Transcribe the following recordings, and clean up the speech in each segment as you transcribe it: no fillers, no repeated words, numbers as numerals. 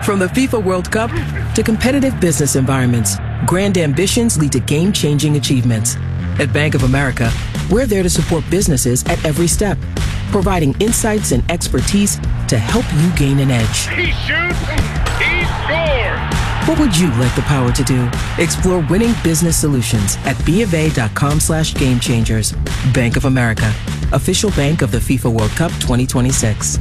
From the FIFA World Cup to competitive business environments, grand ambitions lead to game-changing achievements. At Bank of America, we're there to support businesses at every step, providing insights and expertise to help you gain an edge. He shoots, he scores! What would you like the power to do? Explore winning business solutions at BofA.com/gamechangers. Bank of America, official bank of the FIFA World Cup 2026.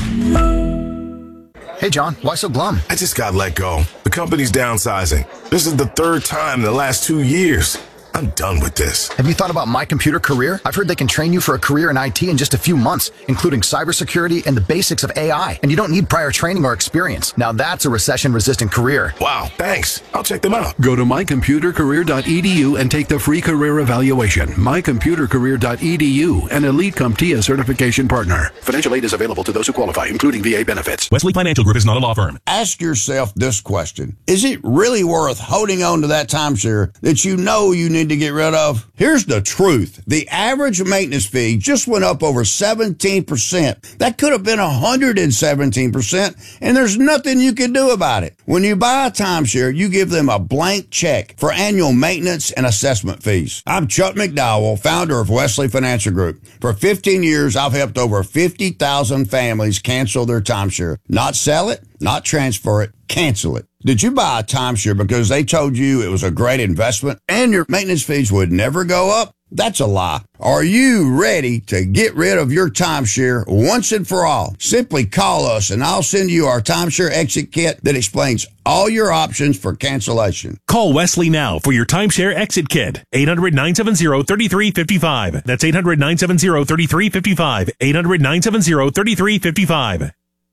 Hey, John, why so glum? I just got let go. The company's downsizing. This is the third time in the last 2 years. I'm done with this. Have you thought about My Computer Career? I've heard they can train you for a career in IT in just a few months, including cybersecurity and the basics of AI. And you don't need prior training or experience. Now that's a recession-resistant career. Wow, thanks. I'll check them out. Go to mycomputercareer.edu and take the free career evaluation. mycomputercareer.edu, an Elite CompTIA certification partner. Financial aid is available to those who qualify, including VA benefits. Wesley Financial Group is not a law firm. Ask yourself this question. Is it really worth holding on to that timeshare that you know you need to get rid of? Here's the truth. The average maintenance fee just went up over 17%. That could have been 117%, and there's nothing you can do about it. When you buy a timeshare, you give them a blank check for annual maintenance and assessment fees. I'm Chuck McDowell, founder of Wesley Financial Group. For 15 years, I've helped over 50,000 families cancel their timeshare. Not sell it, not transfer it, cancel it. Did you buy a timeshare because they told you it was a great investment and your maintenance fees would never go up? That's a lie. Are you ready to get rid of your timeshare once and for all? Simply call us and I'll send you our timeshare exit kit that explains all your options for cancellation. Call Wesley now for your timeshare exit kit. 800-970-3355. That's 800-970-3355. 800-970-3355.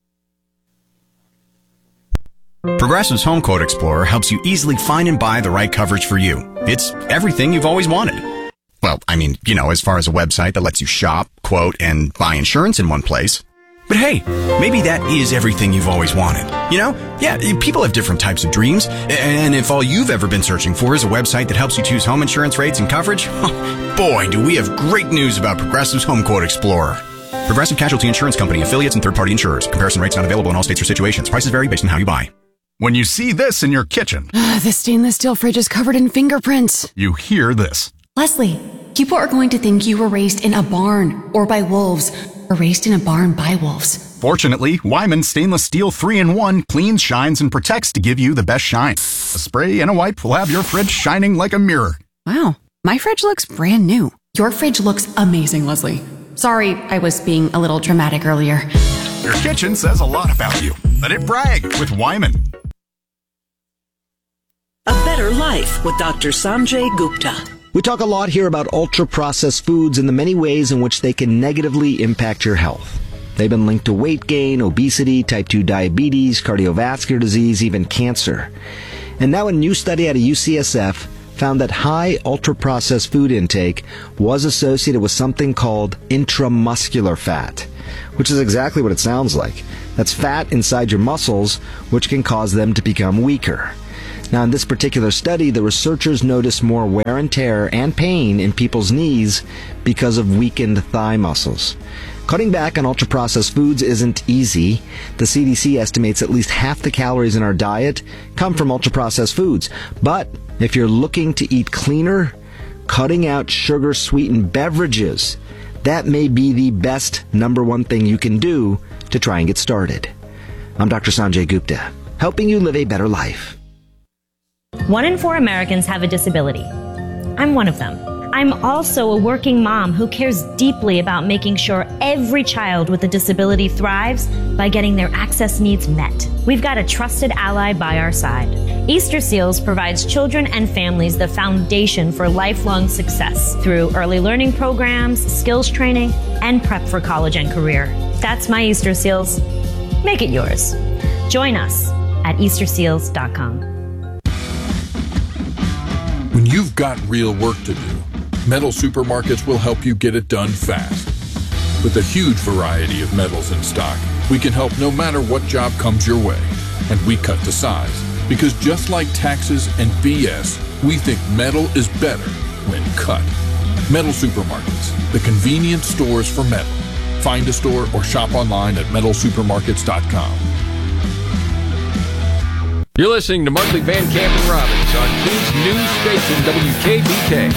Progressive's Home Quote Explorer helps you easily find and buy the right coverage for you. It's everything you've always wanted. Well, I mean, as far as a website that lets you shop, quote, and buy insurance in one place. But hey, maybe that is everything you've always wanted. Yeah, people have different types of dreams. And if all you've ever been searching for is a website that helps you choose home insurance rates and coverage, boy, do we have great news about Progressive's Home Quote Explorer. Progressive Casualty Insurance Company, affiliates, and third-party insurers. Comparison rates not available in all states or situations. Prices vary based on how you buy. When you see this in your kitchen, the stainless steel fridge is covered in fingerprints. You hear this. Leslie, people are going to think you were raised in a barn or by wolves, or raised in a barn by wolves. Fortunately, Wyman Stainless Steel 3-in-1 cleans, shines, and protects to give you the best shine. A spray and a wipe will have your fridge shining like a mirror. Wow, my fridge looks brand new. Your fridge looks amazing, Leslie. Sorry, I was being a little dramatic earlier. Your kitchen says a lot about you. Let it brag with Wyman. A Better Life with Dr. Sanjay Gupta. We talk a lot here about ultra-processed foods and the many ways in which they can negatively impact your health. They've been linked to weight gain, obesity, type 2 diabetes, cardiovascular disease, even cancer. And now a new study out of UCSF found that high ultra-processed food intake was associated with something called intramuscular fat, which is exactly what it sounds like. That's fat inside your muscles, which can cause them to become weaker. Now, in this particular study, the researchers noticed more wear and tear and pain in people's knees because of weakened thigh muscles. Cutting back on ultra-processed foods isn't easy. The CDC estimates at least half the calories in our diet come from ultra-processed foods. But if you're looking to eat cleaner, cutting out sugar-sweetened beverages, that may be the best number one thing you can do to try and get started. I'm Dr. Sanjay Gupta, helping you live a better life. 1 in 4 Americans have a disability. I'm one of them. I'm also a working mom who cares deeply about making sure every child with a disability thrives by getting their access needs met. We've got a trusted ally by our side. Easter Seals provides children and families the foundation for lifelong success through early learning programs, skills training, and prep for college and career. That's my Easter Seals. Make it yours. Join us at easterseals.com. When you've got real work to do, Metal Supermarkets will help you get it done fast. With a huge variety of metals in stock, we can help no matter what job comes your way. And we cut to size, because just like taxes and BS, we think metal is better when cut. Metal Supermarkets, the convenient stores for metal. Find a store or shop online at metalsupermarkets.com. You're listening to Markley, Van Camp, and Robbins on King's News Station, WKBK.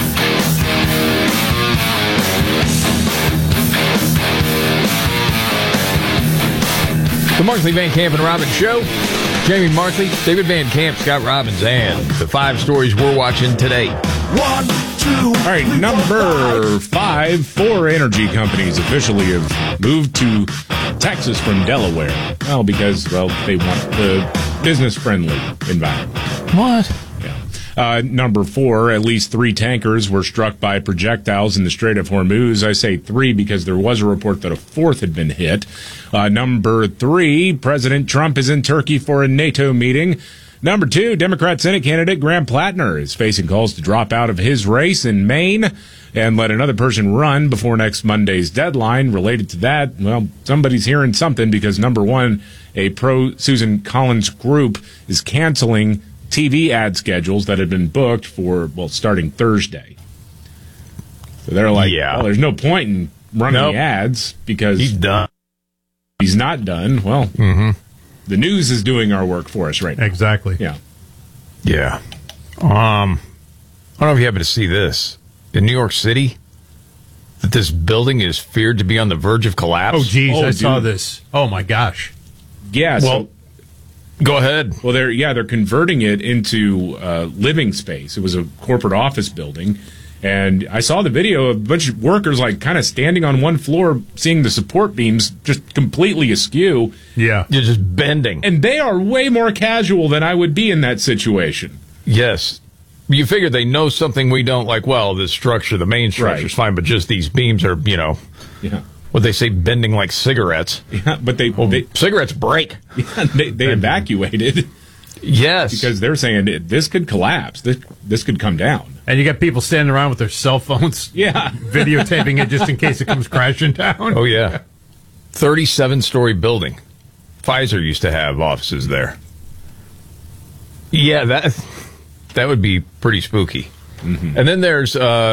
The Markley, Van Camp, and Robbins Show. Jamie Markley, David Van Camp, Scott Robbins, and the 5 stories we're watching today. 1, 2. All right, number 5, 4 energy companies officially have moved to Texas from Delaware. Well, because, they want the business-friendly environment. What? Yeah. Number 4, at least 3 tankers were struck by projectiles in the Strait of Hormuz. I say 3 because there was a report that a 4th had been hit. Number 3, President Trump is in Turkey for a NATO meeting. Number 2, Democrat Senate candidate Graham Plattner is facing calls to drop out of his race in Maine and let another person run before next Monday's deadline. Related to that, well, somebody's hearing something because number 1, a pro-Susan Collins group is canceling TV ad schedules that had been booked for, starting Thursday. So they're like, well, there's no point in running the ads because he's done. He's not done. Well, the news is doing our work for us right now. Exactly. Yeah. Yeah. I don't know if you happen to see this. In New York City, that this building is feared to be on the verge of collapse. Oh, geez, I saw this. Oh, my gosh. Yeah, well, go ahead. Well, they're converting it into living space. It was a corporate office building. And I saw the video of a bunch of workers kind of standing on one floor, seeing the support beams just completely askew. Yeah. You're just bending. And they are way more casual than I would be in that situation. Yes. You figure they know something we don't, the structure, the main structure's fine, but just these beams are, what they say, bending like cigarettes. Yeah, but cigarettes break. Yeah, they evacuated. Yes. Because they're saying this could collapse. This could come down. And you got people standing around with their cell phones. Yeah. Videotaping it just in case it comes crashing down. Oh, yeah. 37-story building. Pfizer used to have offices there. Yeah, that would be pretty spooky. Mm-hmm. And then there's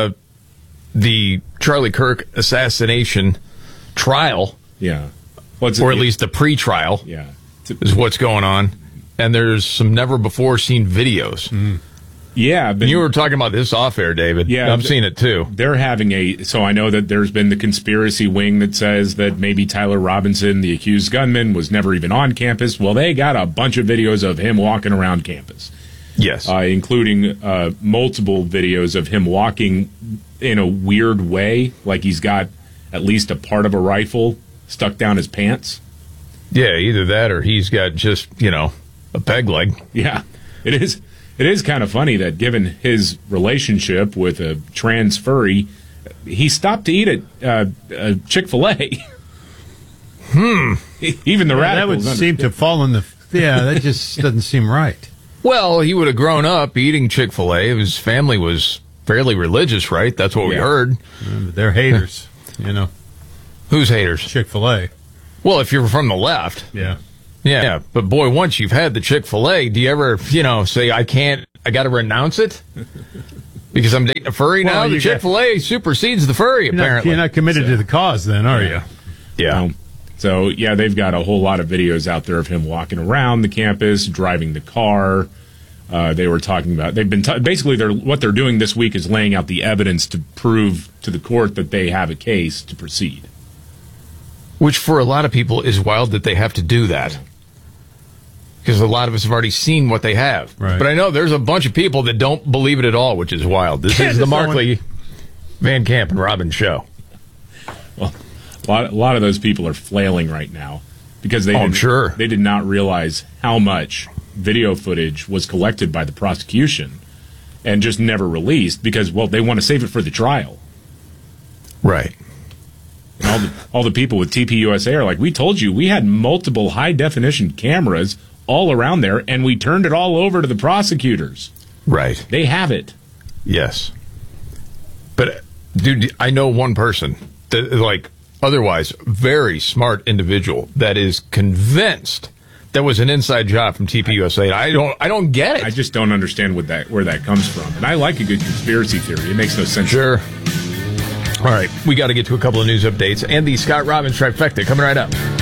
the Charlie Kirk assassination trial. Yeah. Or at least the pre-trial. Yeah. Is what's going on. And there's some never-before-seen videos. Mm. Yeah. And you were talking about this off-air, David. Yeah. I've seen it, too. They're having so I know that there's been the conspiracy wing that says that maybe Tyler Robinson, the accused gunman, was never even on campus. Well, they got a bunch of videos of him walking around campus. Yes. Including multiple videos of him walking in a weird way, like he's got at least a part of a rifle stuck down his pants. Yeah, either that or he's got just, a peg leg. Yeah, it is. It is kind of funny that given his relationship with a trans furry, he stopped to eat at Chick-fil-A. Even the radicals. That would seem to fall in that just doesn't seem right. Well, he would have grown up eating Chick-fil-A. His family was fairly religious, right? That's what we heard. They're haters, Who's haters? Chick-fil-A. Well, if you're from the left. Yeah. Yeah, but boy, once you've had the Chick-fil-A, do you ever, say, I got to renounce it? Because I'm dating a furry now? The Chick-fil-A supersedes the furry, apparently. You're not committed to the cause then, are you? Yeah. So, they've got a whole lot of videos out there of him walking around the campus, driving the car. They were talking about, they've been, basically what they're doing this week is laying out the evidence to prove to the court that they have a case to proceed. Which for a lot of people is wild that they have to do that. Because a lot of us have already seen what they have. Right. But I know there's a bunch of people that don't believe it at all, which is wild. This is the Markley, Van Camp, and Robbins show. Well, a lot of those people are flailing right now because they did not realize how much video footage was collected by the prosecution and just never released because, they want to save it for the trial. Right. And all the people with TPUSA are like, we told you we had multiple high-definition cameras all around there, and we turned it all over to the prosecutors. Right. They have it. Yes. But, dude, I know one person that, otherwise very smart individual that is convinced that was an inside job from TPUSA. I don't get it. I just don't understand where that comes from. And I like a good conspiracy theory. It makes no sense. Sure. All right, we got to get to a couple of news updates and the Scott Robbins trifecta coming right up.